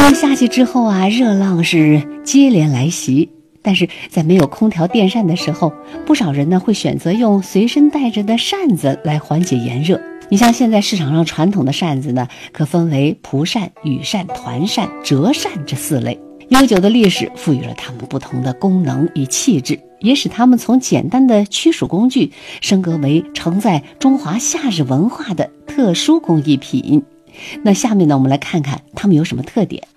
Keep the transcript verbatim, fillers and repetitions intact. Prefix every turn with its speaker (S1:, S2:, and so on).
S1: 为夏季之后啊，热浪是接连来袭，但是在没有空调电扇的时候，不少人呢会选择用随身带着的扇子来缓解炎热。你像现在市场上传统的扇子呢，可分为蒲扇、羽扇、团扇、折扇这四类。悠久的历史赋予了它们不同的功能与气质，也使它们从简单的驱暑工具升格为承载中华夏日文化的特殊工艺品。那下面呢，我们来看看它们有什么特点。